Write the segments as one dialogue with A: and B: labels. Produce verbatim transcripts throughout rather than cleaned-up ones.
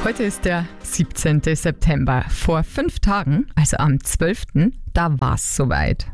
A: Heute ist der siebzehnten September. Vor fünf Tagen, also am zwölften da war es soweit.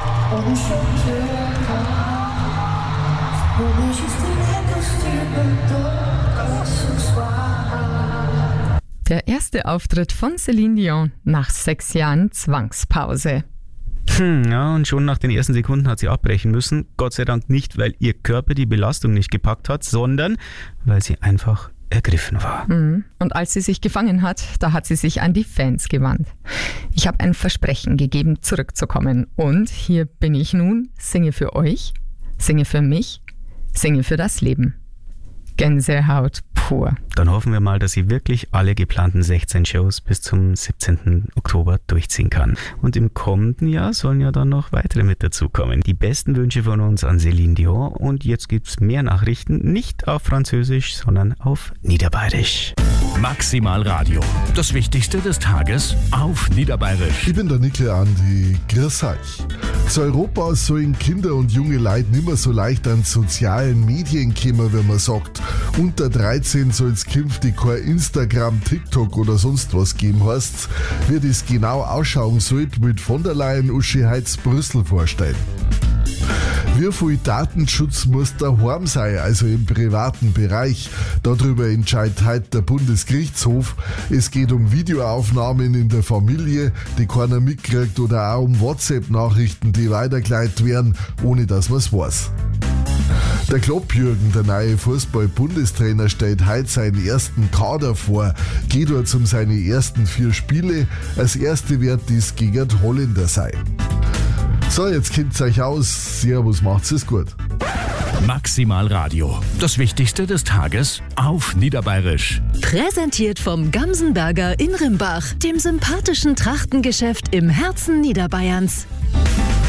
A: Der erste Auftritt von Celine Dion nach sechs Jahren Zwangspause.
B: Hm, ja, und schon nach den ersten Sekunden hat sie abbrechen müssen. Gott sei Dank nicht, weil ihr Körper die Belastung nicht gepackt hat, sondern weil sie einfach ergriffen war.
A: Und als sie sich gefangen hat, da hat sie sich an die Fans gewandt. Ich habe ein Versprechen gegeben, zurückzukommen. Und hier bin ich nun, singe für euch, singe für mich, singe für das Leben. Gänsehaut pur.
B: Dann hoffen wir mal, dass sie wirklich alle geplanten sechzehn Shows bis zum siebzehnten Oktober durchziehen kann. Und im kommenden Jahr sollen ja dann noch weitere mit dazukommen. Die besten Wünsche von uns an Celine Dion. Und jetzt gibt's mehr Nachrichten, nicht auf Französisch, sondern auf Niederbayerisch.
C: Maximal Radio. Das Wichtigste des Tages auf Niederbayerisch.
D: Ich bin der Nickel Andi. Grüß euch. Zu Europa sollen Kinder und junge Leute nicht mehr so leicht an sozialen Medien kommen, wenn man sagt. Unter dreizehn soll es künftig kein Instagram, TikTok oder sonst was geben, heißt's. Wie das genau ausschauen sollte, wird von der Leyen Uschi Heitz Brüssel vorstellen. Wie viel Datenschutz muss daheim sein, also im privaten Bereich? Darüber entscheidet heute der Bundesgerichtshof. Es geht um Videoaufnahmen in der Familie, die keiner mitkriegt, oder auch um WhatsApp-Nachrichten, die weitergeleitet werden, ohne dass man es weiß. Der Klopp-Jürgen, der neue Fußball-Bundestrainer, stellt heute seinen ersten Kader vor. Geht dort um seine ersten vier Spiele. Als erste wird dies gegen die Holländer sein. So, jetzt kennt's euch aus. Servus, macht's es gut.
C: Maximal Radio. Das Wichtigste des Tages auf Niederbayerisch.
E: Präsentiert vom Gamsenberger in Rimbach, dem sympathischen Trachtengeschäft im Herzen Niederbayerns.